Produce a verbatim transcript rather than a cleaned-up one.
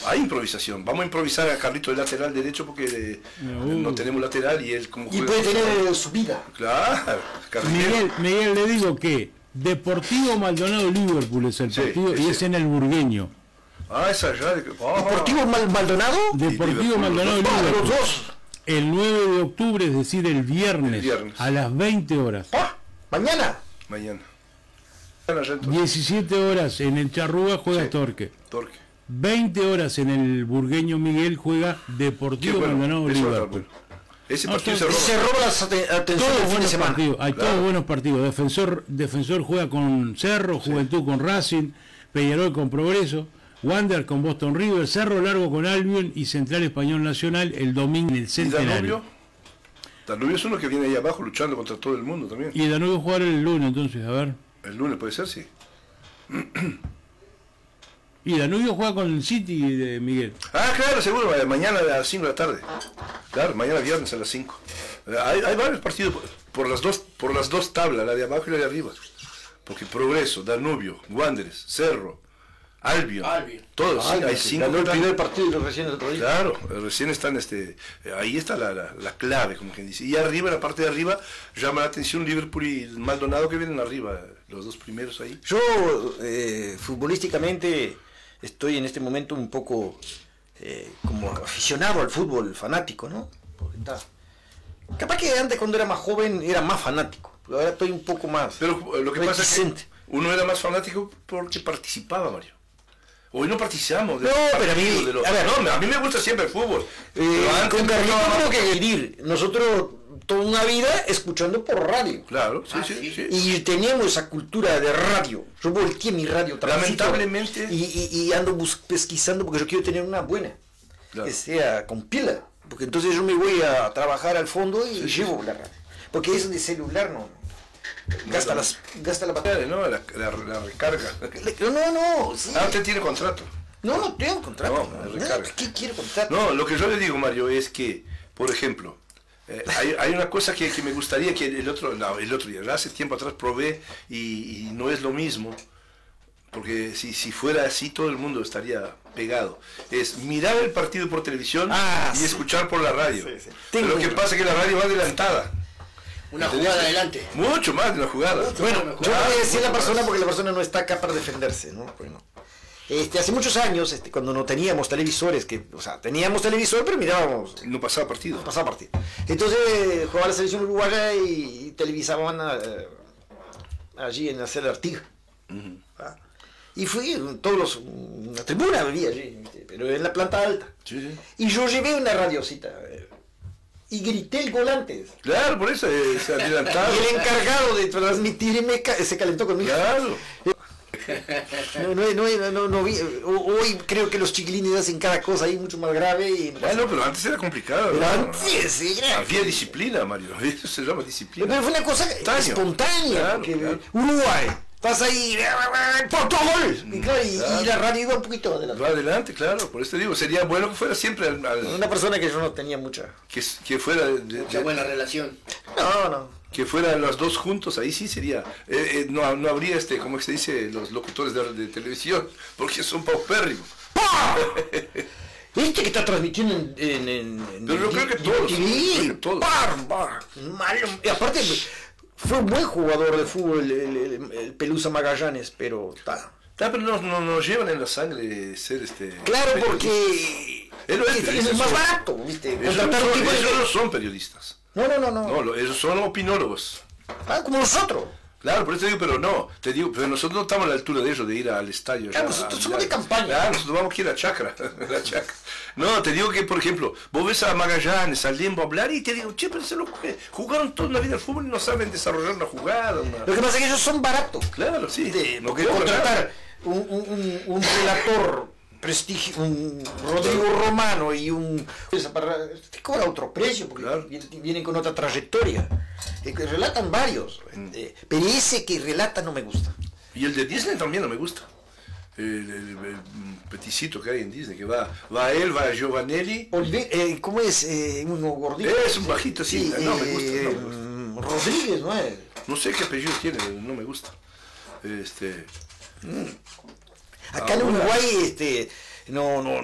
Hay improvisación. Vamos a improvisar a Carlito de lateral derecho porque eh, uh. no tenemos lateral y él como y puede tener subida. Claro. Miguel, Miguel, le digo que Deportivo Maldonado Liverpool es el sí, partido y es en el Burgueño. Ah, esa ya. De... Oh. ¿Deportivo Mal Maldonado? Deportivo Maldonado Liverpool. Los dos. El nueve de octubre, es decir, el viernes, el viernes. a las veinte horas. Ah, mañana. Mañana. diecisiete horas en el Charrúa juega sí, Torque. Torque. veinte horas en el Burgueño Miguel juega Deportivo bueno, Maldonado Liverpool. Bueno. Ese no, partido se roba, se roba las atenciones todos buenos de partidos. Hay claro. todos buenos partidos. Defensor, Defensor juega con Cerro, Juventud sí. con Racing, Peñarol con Progreso, Wander con Boston River, Cerro Largo con Albion y Central Español Nacional el domingo en el Centenario. ¿Y Danubio? Danubio es uno que viene ahí abajo luchando contra todo el mundo también. Y Danubio jugar el lunes entonces, a ver. El lunes puede ser, sí. Y Danubio juega con el City de Miguel. Ah, claro, seguro, mañana a las cinco de la tarde. Claro, mañana viernes a las cinco. Hay, hay varios partidos por las dos por las dos tablas, la de abajo y la de arriba. Porque Progreso, Danubio, Wanderers, Cerro, Albion, Albion. todos, Albion, hay cinco. Ganó el primer partido y lo recién el otro día. Claro, recién están, este, ahí está la, la, la clave, como quien dice. Y arriba, en la parte de arriba, llama la atención Liverpool y Maldonado que vienen arriba, los dos primeros ahí. Yo, eh, futbolísticamente, estoy en este momento un poco eh, como aficionado al fútbol, fanático, ¿no? Porque está... Capaz que antes cuando era más joven era más fanático, pero ahora estoy un poco más. Pero lo que pasa es que uno era más fanático porque participaba, Mario. Hoy no participamos de no, pero a mí, de los... a ver, no, a mí me gusta siempre el fútbol. Eh, con Carlito creo que vivir. Nosotros toda una vida escuchando por radio. Claro, sí, ah, sí, sí. Y teníamos esa cultura de radio. Yo volteé mi radio lamentablemente y, y, y ando pesquisando porque yo quiero tener una buena. Claro. Que sea con pila. Porque entonces yo me voy a trabajar al fondo y sí, llevo sí. la radio. Porque eso de celular no. Gasta, no, las, gasta la batería. No, la, la, la recarga. No, no, no. Sí. Ah, usted tiene contrato. No, no tengo contrato. No, no, recarga. ¿Qué quiere contrato? No, lo que yo le digo, Mario, es que, por ejemplo, eh, hay, hay una cosa que, que me gustaría que el otro, no, el otro día, hace tiempo atrás probé y, y no es lo mismo, porque si, si fuera así todo el mundo estaría pegado. Es mirar el partido por televisión ah, y sí. escuchar por la radio. Sí, sí. Pero lo que pasa es que la radio va adelantada. Una jugada adelante. Mucho más de una jugada. Mucho bueno, yo voy a decir a la persona porque la persona no está acá para defenderse, ¿no? Bueno, este, hace muchos años, este, cuando no teníamos televisores, que, o sea, teníamos televisor, pero mirábamos. No pasaba partido. No pasaba partido. Entonces jugaba la selección uruguaya y, y televisaban a, a, allí en la Cela Artigas. Uh-huh. ¿Ah? Y fui, todos los, una tribuna había allí, pero en la planta alta. Sí, sí. Y yo llevé una radiosita. Y grité el gol antes. Claro, por eso eh, se adelantaba. Y el encargado de transmitirme se calentó conmigo. Claro. No, no, no, no, no vi. Hoy creo que los chiquilines hacen cada cosa ahí mucho más grave. Y... Bueno, pero antes era complicado. Pero ¿no? antes sí, era... Había disciplina, Mario. Eso se llama disciplina. Pero fue una cosa espontánea. Claro, claro. Uruguay. Estás ahí, ¡portogol! Y, claro, y, claro. y la radio iba un poquito adelante. Va adelante, claro, por eso digo, sería bueno que fuera siempre al, al una persona que yo no tenía mucha. Que, que fuera de, de, mucha buena relación. No, no. Que fueran los dos juntos, ahí sí sería. Eh, eh, no, no habría este, como se dice, los locutores de, de televisión, porque son paupérrimos. Este que está transmitiendo en, en, en Pero yo creo que todos. T V, todos. Bar, bar, malo. Y aparte fue un buen jugador de fútbol el, el, el Pelusa Magallanes, pero está. Ah, pero no, no, no llevan en la sangre ser este. Claro, porque es, es, es, es más barato, ¿viste? Ellos, son, ellos no son periodistas. No, no, no, no. No, lo, ellos son opinólogos. Ah, como nosotros. Claro, por eso te digo, pero no, te digo, pero nosotros no estamos a la altura de ellos, de ir al estadio. Claro, nosotros somos de campaña. Claro, nosotros vamos a ir a Chacra, la Chacra. No, te digo que, por ejemplo, vos ves a Magallanes, al Lembo hablar y te digo, che, pero se lo jugaron toda la vida al fútbol y no saben desarrollar una jugada. Una... Lo que pasa es que ellos son baratos. Claro, sí. De, no que contratar un, un, un relator prestigio, un Rodrigo Romano y un... Te cobra otro precio porque claro. vienen con otra trayectoria. Eh, que relatan varios, mm. eh, pero ese que relata no me gusta. Y el de Disney también no me gusta. El, el, el peticito que hay en Disney, que va, va él, va Giovanelli. Oliver, eh, ¿cómo es? Eh, uno gordito. Es un bajito, sí, sí no, eh, me gusta, no me gusta. Rodríguez, ¿no es? No sé qué apellido tiene, no me gusta. Este... Mm. Acá en Uruguay, este, no, no,